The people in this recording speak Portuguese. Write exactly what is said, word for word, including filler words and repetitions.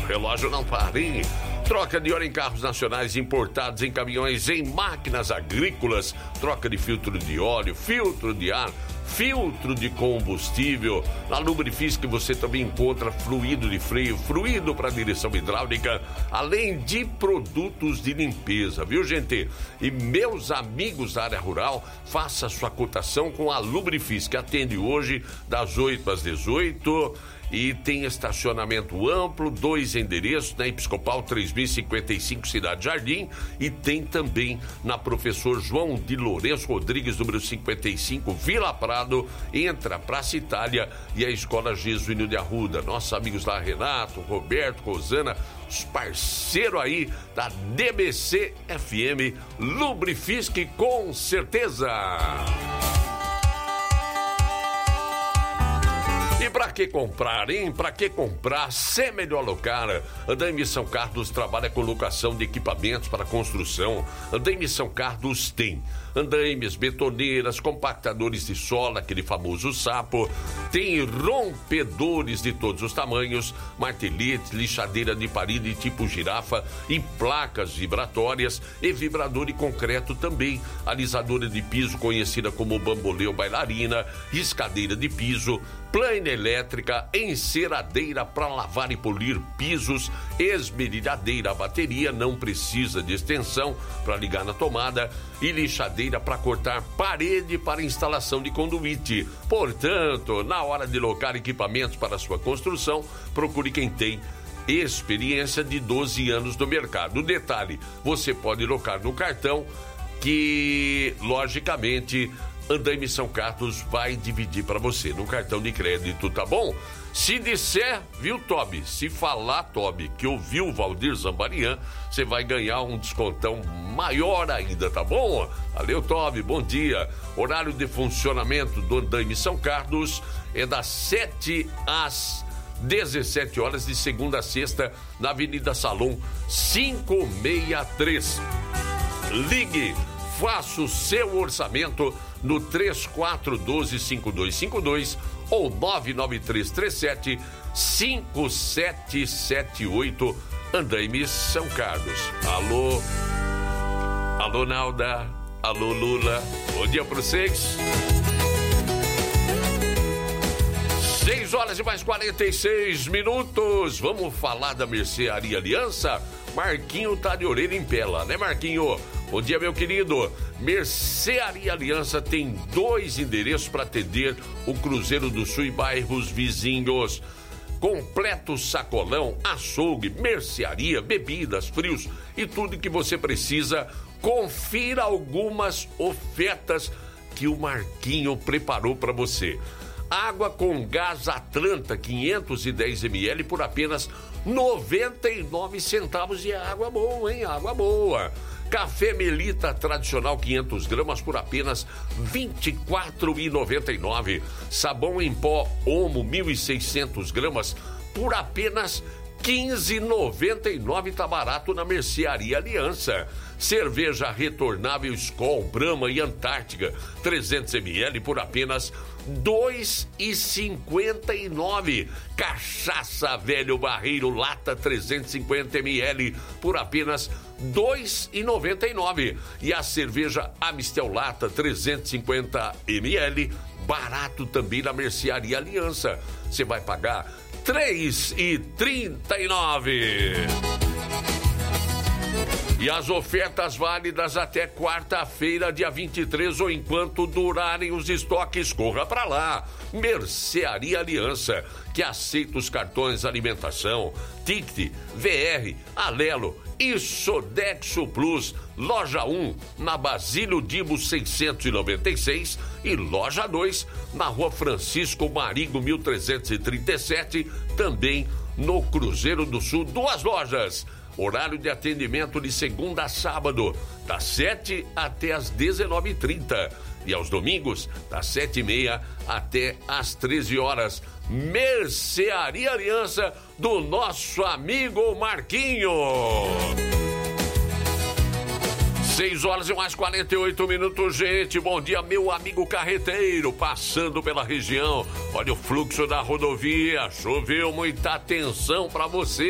relógio não para, hein? Troca de óleo em carros nacionais importados, em caminhões, em máquinas agrícolas. Troca de filtro de óleo, filtro de ar, filtro de combustível. Na Lubrifisk você também encontra fluido de freio, fluido para direção hidráulica, além de produtos de limpeza, viu, gente? E meus amigos da área rural, faça sua cotação com a Lubrifisk. Atende hoje das oito às dezoito. E tem estacionamento amplo, dois endereços, na Episcopal três mil e cinquenta e cinco, Cidade Jardim, e tem também na Professor João de Lourenço Rodrigues, número cinquenta e cinco, Vila Prado, entre a Praça Itália e a Escola Jesuíno de Arruda. Nossos amigos lá, Renato, Roberto, Rosana, os parceiros aí da D B C F M, Lubrifisk, com certeza. E pra que comprar, hein? Pra que comprar? Ser melhor locar. Andaime São Carlos trabalha com locação de equipamentos para construção. Andaime São Carlos tem andaimes, betoneiras, compactadores de sola, aquele famoso sapo. Tem rompedores de todos os tamanhos, marteletes, lixadeira de parede tipo girafa e placas vibratórias e vibrador de concreto também. Alisadora de piso conhecida como bambolê ou bailarina, riscadeira de piso, plana elétrica, enceradeira para lavar e polir pisos, esmerilhadeira, a bateria não precisa de extensão para ligar na tomada, e lixadeira para cortar parede para instalação de conduíte. Portanto, na hora de locar equipamentos para sua construção, procure quem tem experiência de doze anos no mercado. Detalhe, você pode locar no cartão, que logicamente Andaime São Carlos vai dividir para você no cartão de crédito, tá bom? Se disser, viu, Tobi? Se falar, Tobi, que ouviu o Valdir Zambarian, você vai ganhar um descontão maior ainda, tá bom? Valeu, Tobi, bom dia. Horário de funcionamento do Andaime São Carlos é das sete às dezessete horas, de segunda a sexta, na Avenida Salom quinhentos e sessenta e três. Ligue, faça o seu orçamento no três quatro um dois, cinco dois cinco dois ou nove nove três três sete, cinco sete sete oito, Andaime São Carlos. Alô, alô Nalda, alô Lula, bom dia para vocês. seis horas e mais quarenta e seis minutos, vamos falar da Mercearia Aliança? Marquinho tá de orelha em pé lá, né, Marquinho? Bom dia, meu querido. Mercearia Aliança tem dois endereços para atender o Cruzeiro do Sul e bairros vizinhos. Completo sacolão, açougue, mercearia, bebidas, frios e tudo que você precisa. Confira algumas ofertas que o Marquinho preparou para você. Água com gás Atlanta, quinhentos e dez mililitros por apenas noventa e nove centavos. E água boa, hein? Água boa. Café Melita tradicional, quinhentas gramas por apenas vinte e quatro reais e noventa e nove centavos. Sabão em pó Omo, mil e seiscentas gramas por apenas quinze reais e noventa e nove centavos. Tá barato na Mercearia Aliança. Cerveja retornável Skol, Brahma e Antártica, trezentos mililitros por apenas dois reais e cinquenta e nove centavos. Cachaça Velho Barreiro Lata, trezentos e cinquenta mililitros por apenas dois reais e noventa e nove centavos. E a cerveja Amistel Lata, trezentos e cinquenta mililitros, barato também na Mercearia Aliança. Você vai pagar três reais e trinta e nove centavos. E as ofertas válidas até quarta-feira, dia vinte e três, ou enquanto durarem os estoques. Corra para lá. Mercearia Aliança, que aceita os cartões alimentação, Ticket, V R, Alelo e Sodexo Plus. Loja um, na Basílio Dibo seiscentos e noventa e seis, e loja dois, na Rua Francisco Marigo mil trezentos e trinta e sete, também no Cruzeiro do Sul. Duas lojas. Horário de atendimento de segunda a sábado, das sete até as dezenove e trinta. E aos domingos, das sete e meia até as treze horas. Mercearia Aliança, do nosso amigo Marquinho. seis horas e mais quarenta e oito minutos, gente. Bom dia, meu amigo carreteiro, passando pela região. Olha o fluxo da rodovia. Choveu, muita atenção para você.